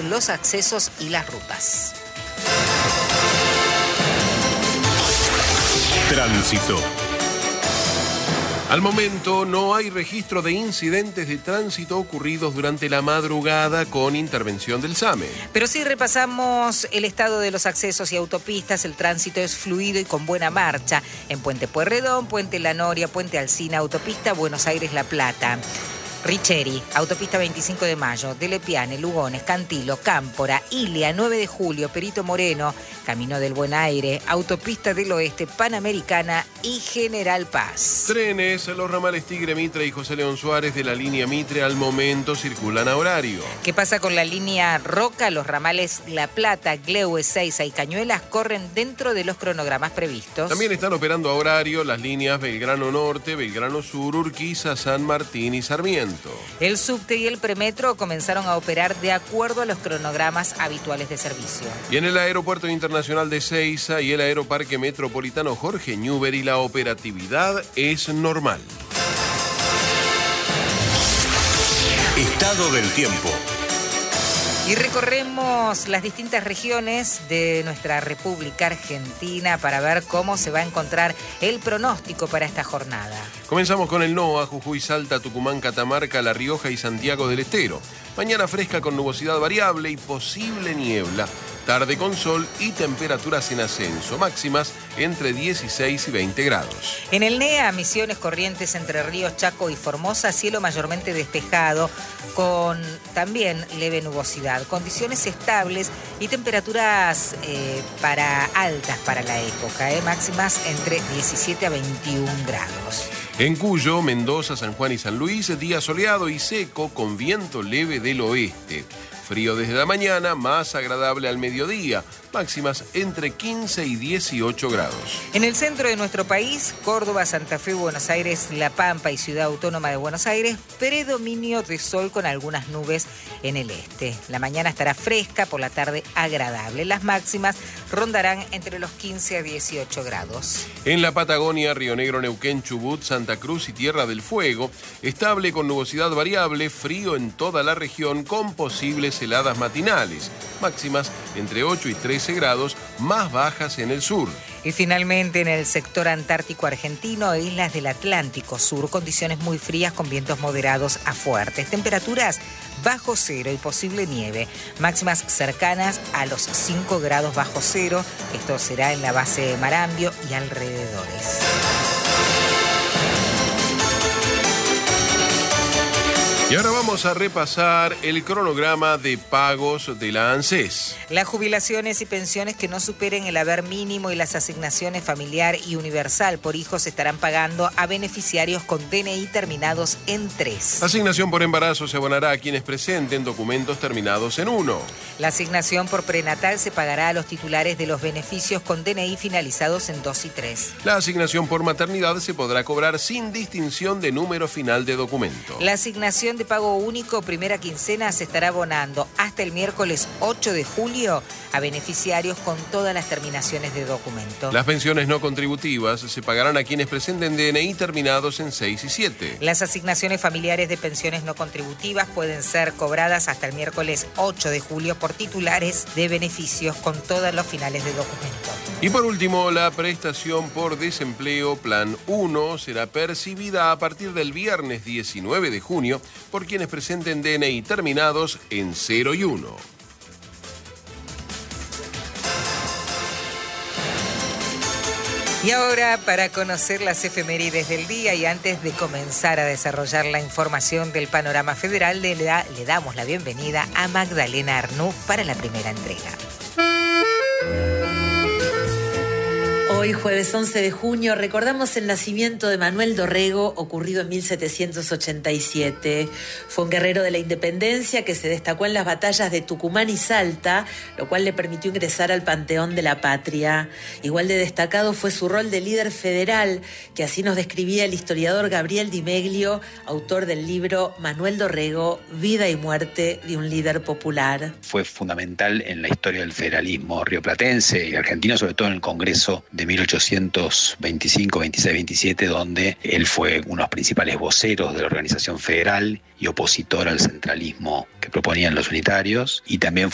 los accesos y las rutas. Tránsito. Al momento no hay registro de incidentes de tránsito ocurridos durante la madrugada con intervención del SAME. Pero si repasamos el estado de los accesos y autopistas, el tránsito es fluido y con buena marcha en Puente Pueyrredón, Puente La Noria, Puente Alsina, autopista Buenos Aires-La Plata. Richeri, autopista 25 de Mayo, Dele Piane, Lugones, Cantilo, Cámpora, Ilia, 9 de Julio, Perito Moreno, Camino del Buen Aire, autopista del Oeste, Panamericana y General Paz. Trenes, los ramales Tigre, Mitre y José León Suárez de la línea Mitre al momento circulan a horario. ¿Qué pasa con la línea Roca? Los ramales La Plata, Glehue, Seiza y Cañuelas corren dentro de los cronogramas previstos. También están operando a horario las líneas Belgrano Norte, Belgrano Sur, Urquiza, San Martín y Sarmiento. El subte y el premetro comenzaron a operar de acuerdo a los cronogramas habituales de servicio. Y en el Aeropuerto Internacional de Seiza y el Aeroparque Metropolitano Jorge Newbery la operatividad es normal. Estado del tiempo. Y recorremos las distintas regiones de nuestra República Argentina para ver cómo se va a encontrar el pronóstico para esta jornada. Comenzamos con el NOA, Jujuy, Salta, Tucumán, Catamarca, La Rioja y Santiago del Estero. Mañana fresca con nubosidad variable y posible niebla. Tarde con sol y temperaturas en ascenso, máximas entre 16 y 20 grados. En el NEA, Misiones, Corrientes, Entre Ríos, Chaco y Formosa, cielo mayormente despejado, con también leve nubosidad. Condiciones estables y temperaturas altas para la época, máximas entre 17 a 21 grados. En Cuyo, Mendoza, San Juan y San Luis, día soleado y seco con viento leve del oeste. Frío desde la mañana, más agradable al mediodía, máximas entre 15 y 18 grados. En el centro de nuestro país, Córdoba, Santa Fe, Buenos Aires, La Pampa y Ciudad Autónoma de Buenos Aires, predominio de sol con algunas nubes en el este. La mañana estará fresca, por la tarde agradable. Las máximas rondarán entre los 15 a 18 grados. En la Patagonia, Río Negro, Neuquén, Chubut, Santa Cruz y Tierra del Fuego, estable con nubosidad variable, frío en toda la región con posibles heladas matinales, máximas entre 8 y 13 grados, más bajas en el sur. Y finalmente en el sector antártico argentino e islas del Atlántico Sur, condiciones muy frías con vientos moderados a fuertes, temperaturas bajo cero y posible nieve, máximas cercanas a los 5 grados bajo cero, esto será en la base de Marambio y alrededores. Y ahora vamos a repasar el cronograma de pagos de la ANSES. Las jubilaciones y pensiones que no superen el haber mínimo y las asignaciones familiar y universal por hijos estarán pagando a beneficiarios con DNI terminados en 3. Asignación por embarazo se abonará a quienes presenten documentos terminados en 1. La asignación por prenatal se pagará a los titulares de los beneficios con DNI finalizados en 2 y 3. La asignación por maternidad se podrá cobrar sin distinción de número final de documento. La asignación de pago único primera quincena se estará abonando hasta el miércoles 8 de julio a beneficiarios con todas las terminaciones de documento. Las pensiones no contributivas se pagarán a quienes presenten DNI terminados en 6 y 7. Las asignaciones familiares de pensiones no contributivas pueden ser cobradas hasta el miércoles 8 de julio por titulares de beneficios con todos los finales de documento. Y por último, la prestación por desempleo Plan 1 será percibida a partir del viernes 19 de junio por quienes presenten DNI terminados en 0 y 1. Y ahora, para conocer las efemérides del día y antes de comenzar a desarrollar la información del panorama federal, le damos la bienvenida a Magdalena Arnú para la primera entrega. Hoy, jueves 11 de junio, recordamos el nacimiento de Manuel Dorrego, ocurrido en 1787. Fue un guerrero de la independencia que se destacó en las batallas de Tucumán y Salta, lo cual le permitió ingresar al Panteón de la Patria. Igual de destacado fue su rol de líder federal, que así nos describía el historiador Gabriel Di Meglio, autor del libro Manuel Dorrego, Vida y Muerte de un líder popular. Fue fundamental en la historia del federalismo rioplatense y argentino, sobre todo en el Congreso de 1825, 26, 27, donde él fue uno de los principales voceros de la organización federal y opositor al centralismo que proponían los unitarios, y también